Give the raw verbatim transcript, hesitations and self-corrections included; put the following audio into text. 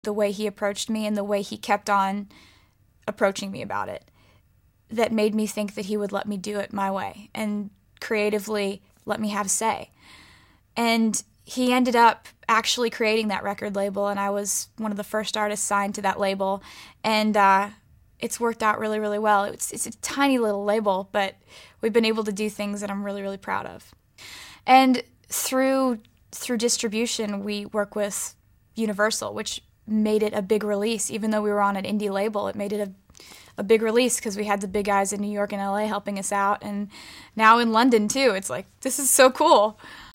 the way he approached me and the way he kept on approaching me about it, that made me think that he would let me do it my way and creatively let me have say. And he ended up actually creating that record label, and I was one of the first artists signed to that label. And uh, it's worked out really, really well. It's, it's a tiny little label, but we've been able to do things that I'm really, really proud of. And through through distribution, we work with Universal, which made it a big release. Even though we were on an indie label, it made it a, a big release because we had the big guys in New York and L A helping us out, and now in London too. It's like, this is so cool.